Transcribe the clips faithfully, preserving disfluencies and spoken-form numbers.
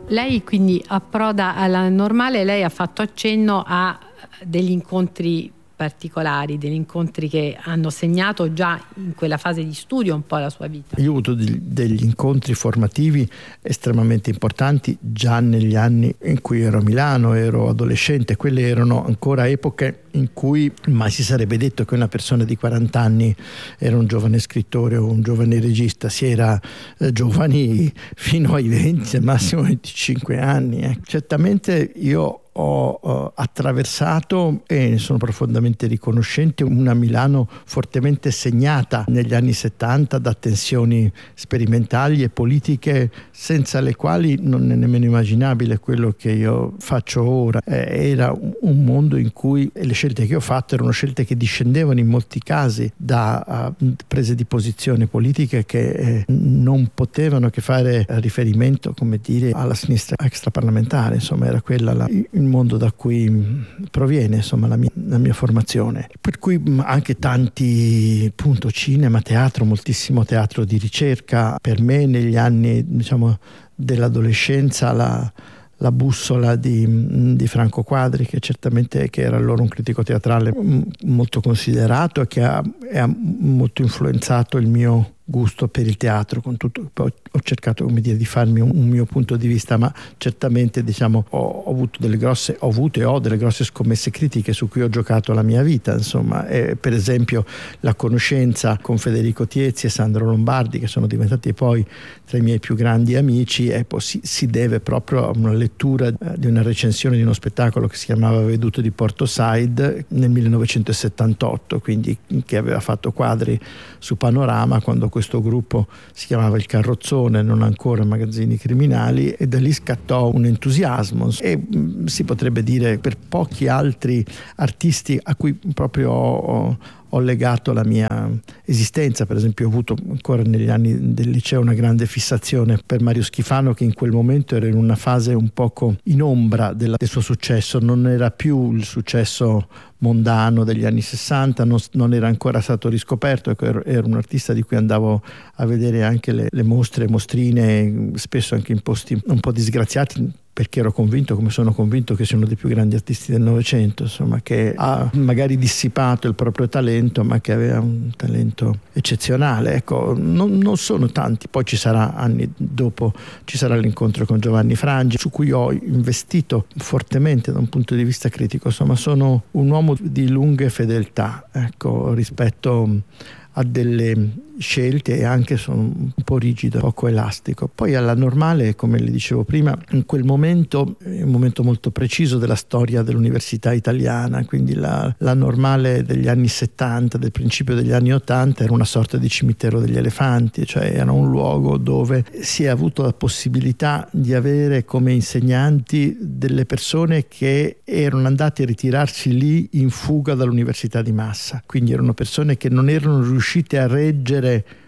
Lei quindi approda alla Normale, lei ha fatto accenno a degli incontri particolari, degli incontri che hanno segnato già in quella fase di studio un po' la sua vita. Io ho avuto degli incontri formativi estremamente importanti già negli anni in cui ero a Milano, ero adolescente. Quelle erano ancora epoche in cui mai si sarebbe detto che una persona di quaranta anni era un giovane scrittore o un giovane regista. Si era eh, giovani fino ai venti, al massimo venticinque anni. Eh. Certamente io ho uh, attraversato, e ne sono profondamente riconoscente, una Milano fortemente segnata negli anni settanta da tensioni sperimentali e politiche senza le quali non è nemmeno immaginabile quello che io faccio ora. Eh, era un, un mondo in cui le scelte che ho fatto erano scelte che discendevano in molti casi da uh, prese di posizione politiche che eh, non potevano che fare riferimento, come dire, alla sinistra extraparlamentare. Insomma, era quella la, il mondo da cui proviene, insomma, la mia, la mia formazione. Per cui anche tanti, appunto, cinema, teatro, moltissimo teatro di ricerca. Per me negli anni, diciamo, dell'adolescenza la la bussola di, di Franco Quadri, che certamente che era allora un critico teatrale molto considerato e che ha, ha molto influenzato il mio gusto per il teatro, con tutto. Poi ho cercato, come dire, di farmi un, un mio punto di vista, ma certamente, diciamo, ho, ho avuto delle grosse ho avuto e ho delle grosse scommesse critiche su cui ho giocato la mia vita, insomma. E, per esempio, la conoscenza con Federico Tiezzi e Sandro Lombardi, che sono diventati poi tra i miei più grandi amici, e poi si, si deve proprio a una lettura eh, di una recensione di uno spettacolo che si chiamava Veduto di Porto Said nel millenovecentosettantotto, quindi che aveva fatto Quadri su Panorama, quando questo gruppo si chiamava Il Carrozzone, non ancora Magazzini Criminali, e da lì scattò un entusiasmo, e mh, si potrebbe dire per pochi altri artisti a cui proprio ho, ho legato la mia esistenza. Per esempio, ho avuto ancora negli anni del liceo una grande fissazione per Mario Schifano, che in quel momento era in una fase un poco in ombra della, del suo successo. Non era più il successo mondano degli anni sessanta, non, non era ancora stato riscoperto. Ecco, ero, ero un artista di cui andavo a vedere anche le, le mostre, mostrine, spesso anche in posti un po' disgraziati, perché ero convinto, come sono convinto, che sia uno dei più grandi artisti del Novecento, insomma, che ha magari dissipato il proprio talento, ma che aveva un talento eccezionale. Ecco, non, non sono tanti. Poi ci sarà, anni dopo, ci sarà l'incontro con Giovanni Frangi, su cui ho investito fortemente da un punto di vista critico. Insomma, sono un uomo di lunghe fedeltà, ecco, rispetto a delle scelte, e anche sono un po' rigido, poco elastico. Poi alla Normale, come le dicevo prima, in quel momento è un momento molto preciso della storia dell'università italiana, quindi la, la Normale degli anni settanta, del principio degli anni ottanta, era una sorta di cimitero degli elefanti, cioè era un luogo dove si è avuto la possibilità di avere come insegnanti delle persone che erano andate a ritirarsi lì in fuga dall'università di massa, quindi erano persone che non erano riuscite a reggere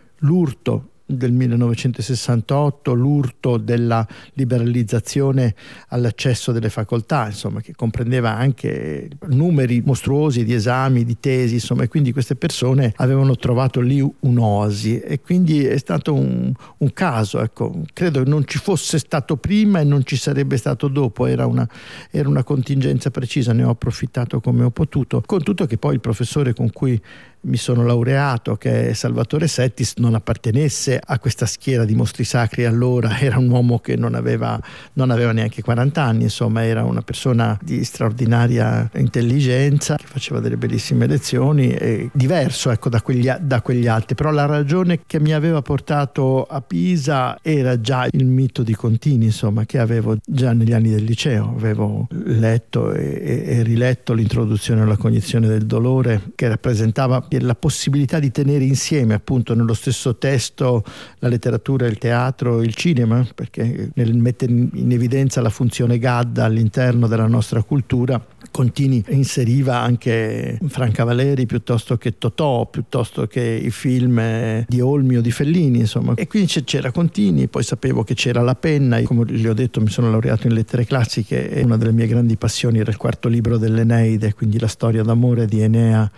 l'urto del millenovecentosessantotto, l'urto della liberalizzazione all'accesso delle facoltà, insomma, che comprendeva anche numeri mostruosi di esami, di tesi, insomma, e quindi queste persone avevano trovato lì un'oasi, e quindi è stato un, un caso, ecco. Credo che non ci fosse stato prima e non ci sarebbe stato dopo, era una, era una contingenza precisa, ne ho approfittato come ho potuto, con tutto che poi il professore con cui mi sono laureato, che è Salvatore Settis, non appartenesse a questa schiera di mostri sacri. Allora era un uomo che non aveva, non aveva neanche quaranta anni, insomma, era una persona di straordinaria intelligenza, che faceva delle bellissime lezioni, e diverso, ecco, da quegli, da quegli altri. Però la ragione che mi aveva portato a Pisa era già il mito di Contini, insomma, che avevo già negli anni del liceo. Avevo letto e, e, e riletto l'introduzione alla cognizione del dolore, che rappresentava la possibilità di tenere insieme, appunto, nello stesso testo la letteratura, il teatro, il cinema, perché nel mettere in evidenza la funzione Gadda all'interno della nostra cultura, Contini inseriva anche Franca Valeri piuttosto che Totò, piuttosto che i film di Olmi o di Fellini, insomma. E quindi c'era Contini, poi sapevo che c'era La Penna. Come le ho detto, mi sono laureato in lettere classiche e una delle mie grandi passioni era il quarto libro dell'Eneide, quindi la storia d'amore di Enea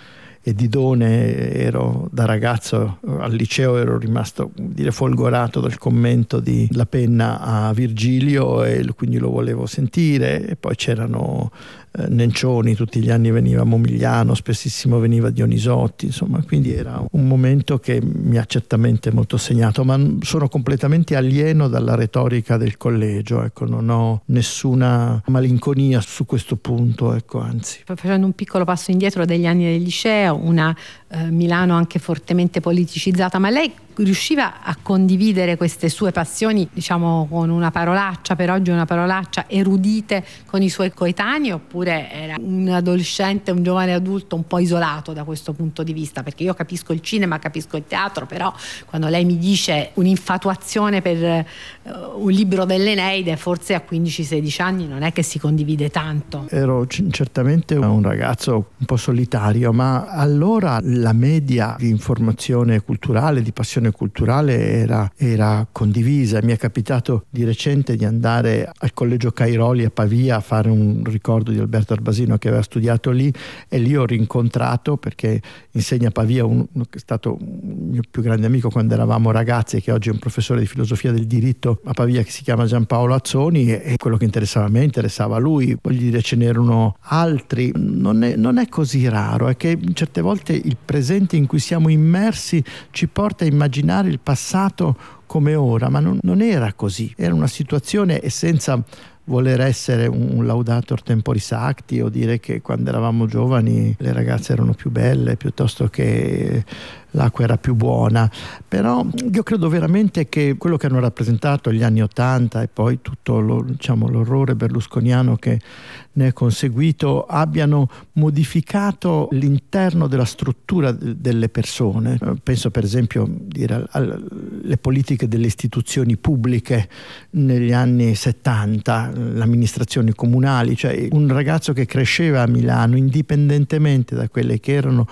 e Didone. Ero da ragazzo al liceo, ero rimasto dire folgorato dal commento di La Penna a Virgilio e quindi lo volevo sentire. E poi c'erano eh, Nencioni, tutti gli anni veniva Momigliano, spessissimo veniva Dionisotti, insomma, quindi era un momento che mi ha certamente molto segnato, ma sono completamente alieno dalla retorica del collegio, ecco, non ho nessuna malinconia su questo punto, ecco, anzi. Facendo un piccolo passo indietro degli anni del liceo, una eh, Milano anche fortemente politicizzata, ma lei riusciva a condividere queste sue passioni, diciamo con una parolaccia, per oggi una parolaccia, erudite con i suoi coetanei, oppure era un adolescente, un giovane adulto un po' isolato da questo punto di vista? Perché io capisco il cinema, capisco il teatro, però quando lei mi dice un'infatuazione per uh, un libro dell'Eneide, forse a quindici sedici anni non è che si condivide tanto. Ero c- certamente un ragazzo un po' solitario, ma allora la media di informazione culturale, di passione culturale era, era condivisa. Mi è capitato di recente di andare al Collegio Cairoli a Pavia a fare un ricordo di Alberto Arbasino che aveva studiato lì, e lì ho rincontrato, perché insegna a Pavia, uno che è stato il mio più grande amico quando eravamo ragazzi e che oggi è un professore di filosofia del diritto a Pavia, che si chiama Giampaolo Azzoni, e quello che interessava a me interessava a lui. Voglio dire, ce n'erano altri. Non è, non è così raro, è che certe volte il presente in cui siamo immersi ci porta a immaginare il passato come ora, ma non, non era così, era una situazione, e senza voler essere un laudator temporis acti o dire che quando eravamo giovani le ragazze erano più belle piuttosto che l'acqua era più buona, però io credo veramente che quello che hanno rappresentato gli anni Ottanta e poi tutto lo, diciamo, l'orrore berlusconiano che ne è conseguito abbiano modificato l'interno della struttura delle persone. Penso per esempio dire, alle politiche delle istituzioni pubbliche negli anni settanta, le amministrazioni comunali, cioè un ragazzo che cresceva a Milano, indipendentemente da quelle che erano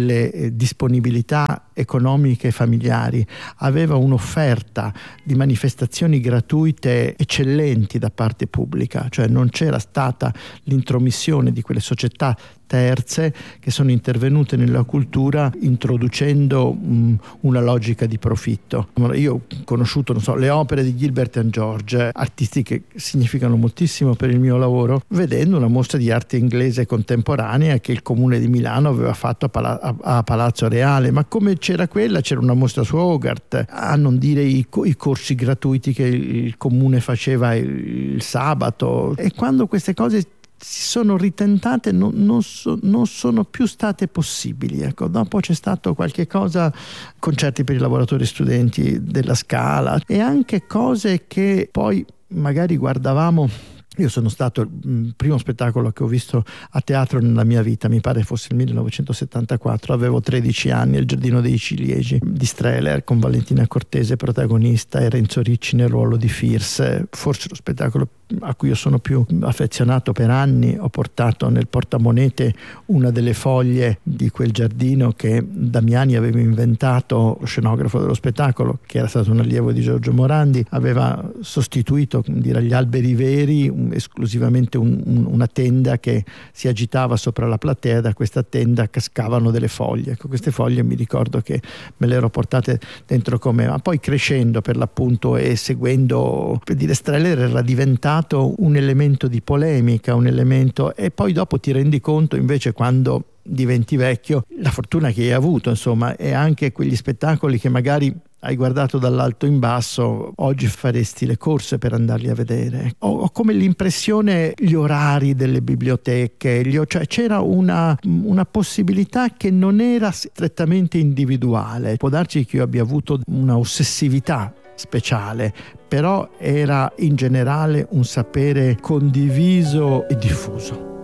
le disponibilità economiche e familiari, aveva un'offerta di manifestazioni gratuite eccellenti da parte pubblica, cioè non c'era stata l'intromissione di quelle società terze che sono intervenute nella cultura introducendo mh, una logica di profitto. Io ho conosciuto, non so, le opere di Gilbert and George, artisti che significano moltissimo per il mio lavoro, vedendo una mostra di arte inglese contemporanea che il Comune di Milano aveva fatto a, Pala- a, a Palazzo Reale, ma come c'era quella, c'era una mostra su Hogarth, a non dire i, i corsi gratuiti che il Comune faceva il, il sabato, e quando queste cose si sono ritentate non, non, so, non sono più state possibili, ecco. Dopo c'è stato qualche cosa, concerti per i lavoratori studenti della Scala, e anche cose che poi magari guardavamo. Io sono stato il primo spettacolo che ho visto a teatro nella mia vita, mi pare fosse il millenovecentosettantaquattro, avevo tredici anni, Il Giardino dei Ciliegi di Strehler, con Valentina Cortese protagonista e Renzo Ricci nel ruolo di Fierce, forse lo spettacolo a cui io sono più affezionato per anni. Ho portato nel portamonete una delle foglie di quel giardino che Damiani aveva inventato, lo scenografo dello spettacolo, che era stato un allievo di Giorgio Morandi, aveva sostituito, come dire, agli alberi veri un, esclusivamente un, un, una tenda che si agitava sopra la platea, da questa tenda cascavano delle foglie. Ecco, queste foglie mi ricordo che me le ero portate dentro con me, ma poi crescendo per l'appunto e seguendo, per dire, Strehler era diventato un elemento di polemica, un elemento, e poi dopo ti rendi conto invece, quando diventi vecchio, la fortuna che hai avuto, insomma, e anche quegli spettacoli che magari hai guardato dall'alto in basso, oggi faresti le corse per andarli a vedere. Ho, ho come l'impressione, gli orari delle biblioteche, gli, cioè c'era una, una possibilità che non era strettamente individuale. Può darci che io abbia avuto una ossessività speciale, però era in generale un sapere condiviso e diffuso.